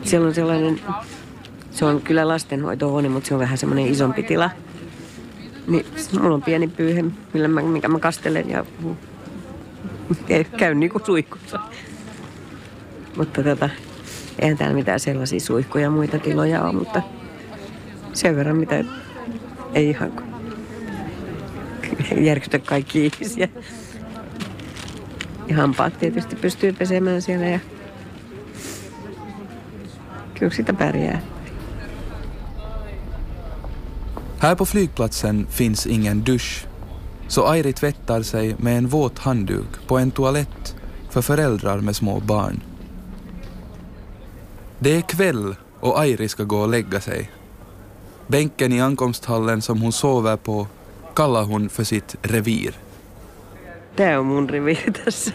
Siellä on sellainen, se on kyllä lastenhoitohuone, mutta se on vähän semmoinen isompi tila. Niin mulla on pieni pyyhe, mikä mä kastelen ja käyn niinku suihkussa. Mutta eihän täällä mitään sellaisia suihkuja ja muita tiloja ole, mutta sen verran mitä ei ihan järkytä kaikki ihmisiä. Ja hampaat tietysti pystyy pesemään siellä ja kyllä sitä pärjää. Här på flygplatsen finns ingen dusch, så Airi tvättar sig med en våt handduk på en toalett för föräldrar med små barn. Det är kväll och Airi ska gå och lägga sig. Bänken i ankomsthallen som hon sover på kallar hon för sitt revir. Tää on mun reviiri tässä.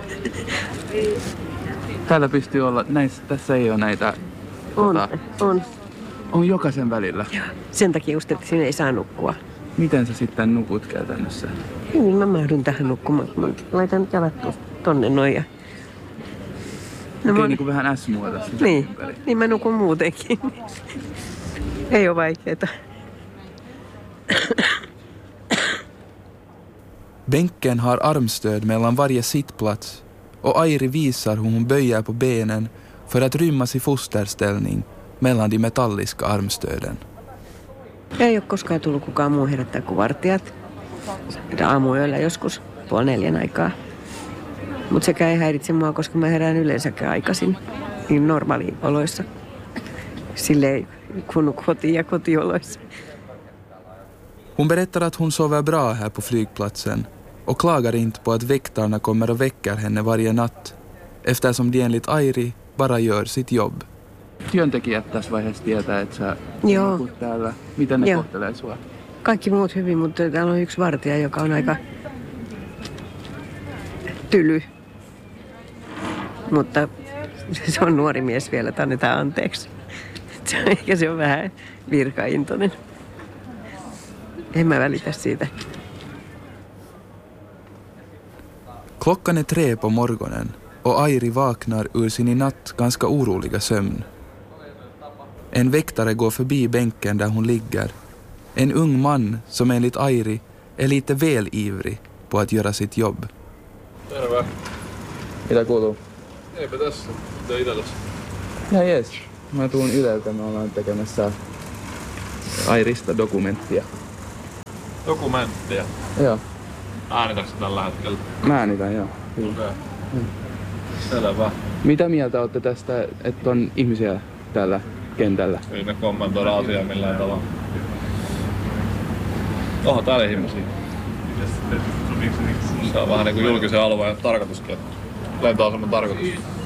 Täällä pystyy olla, tässä ei ole näitä... On. On jokaisen välillä. Joo. Sen takia just, että siinä ei saa nukkua. Miten sä sitten nukut käytännössä? Niin, mä mahdun tähän nukkumaan. Mä laitan jalat tonne noin ja... Okei, niin kuin vähän S-muotoa. Niin mä nukun muutenkin. Ei ole vaikeeta. Bänken har armstöd mellan varje sittplats och Airi visar hur hon böjer på benen för att rymmas i fosterställning mellan de metalliska armstöden. Ei ole koskaan tullut kukaan muu herättää kuin vartijat. Aamuyöllä joskus 3:30 aikaa. Mutta sekä ei häiritse mua, koska mä herään yleensäkään aikaisin. Niin normaalioloissa. Silleen kun kotiin ja kotioloissa. Hon berättar att hon sover bra här på flygplatsen och klagar inte på att väktarna kommer och väcker henne varje natt eftersom de enligt Airi bara gör sitt jobb. Työntekijät tässä vaiheessa tietää, että sä nukut täällä. Miten ne kohtelee sua? Kaikki muut hyvin, mutta täällä on yksi vartija, joka on aika tyly. Mutta se on nuori mies vielä, että annetaan anteeksi. Ehkä se on vähän virkaintoinen. En mä välitä siitä. Klockan är 3 på morgonen och Airi vaknar ur sin i natt ganska oroliga sömn. En väktare går förbi bänken där hon ligger. En ung man som enligt Airi är lite väl ivrig på att göra sitt jobb. Terve. Mitä kuuluu? Eipä tässä. Mitä Ylellässä? Ja jees. Mä tuun Yleltä. Me ollaan tekemässä Airista dokumenttia. Dokumenttia? Joo. Äänitätkö tällä hetkellä? Mä äänitän, joo. Okei. Selvä. Mitä mieltä olette tästä, että on ihmisiä täällä kentällä? Ei me kommentoida asiaa millään tavalla. Oho, täällä ihmisiä. Se on vähän niinku julkisen alueen tarkoituskin. Lentoaseman tarkoitus.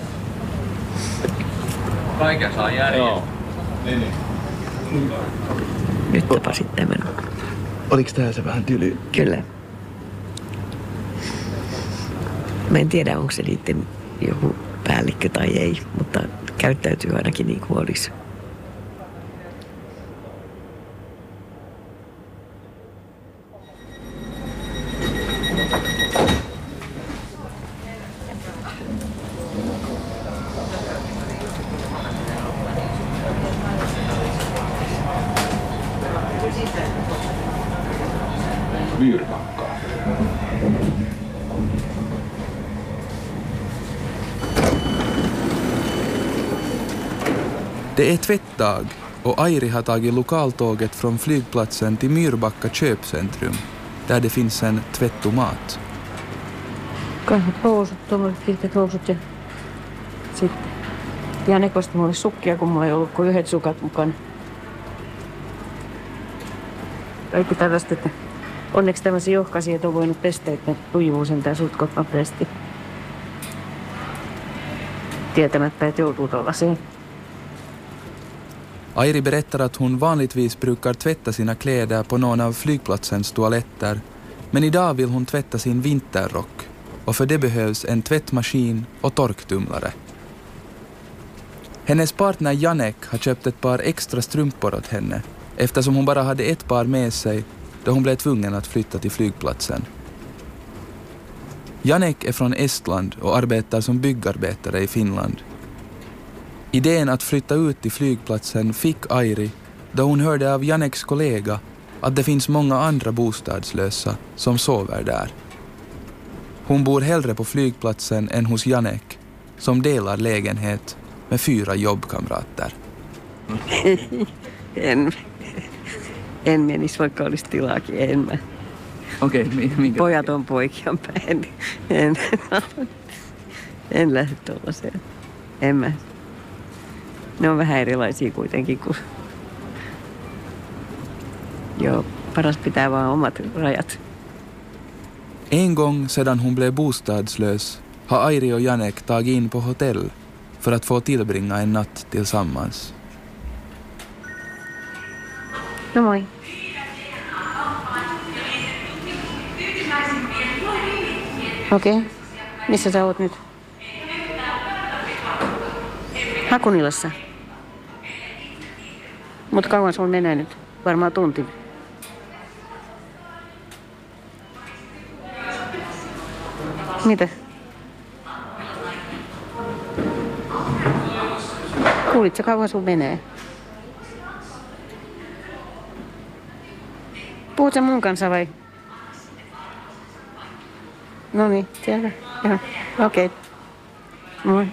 Kaiken saa järjestää. Joo. Niin. Nyt tapasit tämän. Oliks tää se vähän tyly? Kyllä. Mä en tiedä, onko se niiden joku päällikkö tai ei, mutta käyttäytyy ainakin niin kuin olisi. Myyrmakkaa. Det är tvättdag och Airi har tagit lokaltåget från flygplatsen till Myrbacka köpcentrum där det finns en tvättomat. Kahvat housut, tuommoiset pitkät housut ja sitten Janekosta mulle sukkia, kun mulla ei ollut kuin yhdet sukat mukana. Kaikki tällaista, että onneksi tämmöisiä johkaisia, että on voinut pestä, että ne sujuu sentään sutkot nopeasti. Tietämättä, että joutuu tuollaiseen. Airi berättar att hon vanligtvis brukar tvätta sina kläder på någon av flygplatsens toaletter, men idag vill hon tvätta sin vinterrock och för det behövs en tvättmaskin och torktumlare. Hennes partner Janek har köpt ett par extra strumpor åt henne eftersom hon bara hade ett par med sig då hon blev tvungen att flytta till flygplatsen. Janek är från Estland och arbetar som byggarbetare i Finland. Idén att flytta ut till flygplatsen fick Airi då hon hörde av Janeks kollega att det finns många andra bostadslösa som sover där. Hon bor hellre på flygplatsen än hos Janek, som delar lägenhet med 4 jobbkamrater. En menisi, vaikka olisi tilaakin, en mä. Okei, minkä? Pojat on poikian päin. En lähde tuollaiseen. En mä. Ne on vähän erilaisia kuitenkin kuin... Joo, paras pitää vaan omat rajat. En gång sedan hon blev bostadslös har Airi och Janek tagit in på hotell för att få tillbringa en natt tillsammans. No moi. Okei. Missä sä oot nyt? Hakunilassa. Mut kauan sulla menee nyt? Varmaan tunti. Mitä? Kuulit sä kauan sun menee? Puhut sä mun kanssa vai? No niin, siellä. Joo, okei. Moi.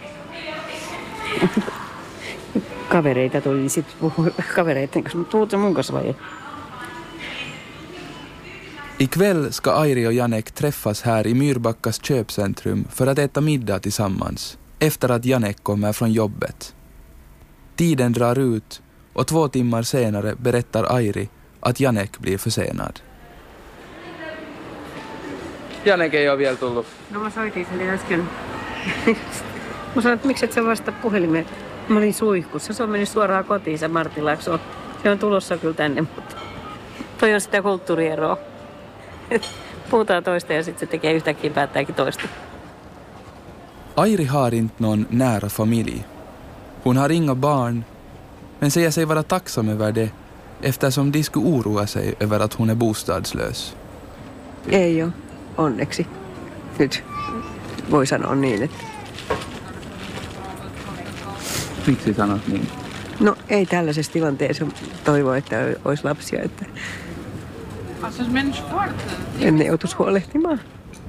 Kavereita tuli, niin sit puhuu kavereiden kanssa. Puhut sä mun kanssa vai? Ikväll ska Airi och Janek träffas här i Myrbackas köpcentrum för att äta middag tillsammans efter att Janek kommer från jobbet. Tiden drar ut och 2 timmar senare berättar Airi att Janek blir försenad. Janek ei ole vielä tullut. No mä soitin sille äsken. Mä sanoin, että miksi et sä vasta puhelimeen. Mä olin suihkussa. Se on mennyt suoraan kotiinsa Marttilaaksoon. Se on tulossa kyllä tänne, mutta toi on sitä kulttuurieroa. Puhutaan toista ja sitten se tekee yhtäkkiä päättääkin toista. Airi har inte någon nära familj. Hon har inga barn, men säger sig vara tacksam över det eftersom de skulle oroa sig över att hon är bostadslös. Ei ole, onneksi. Nyt voi sanoa niin, että... Miksi sanot niin? No ei tällaisessa tilanteessa toivoa, että olisi lapsia, että en ne joutuisi huolehtimaan.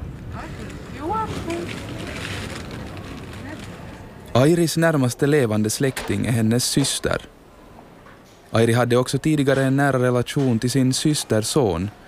Airis närmaste levande släkting är hennes syster. Airi hade också tidigare en nära relation till sin systers son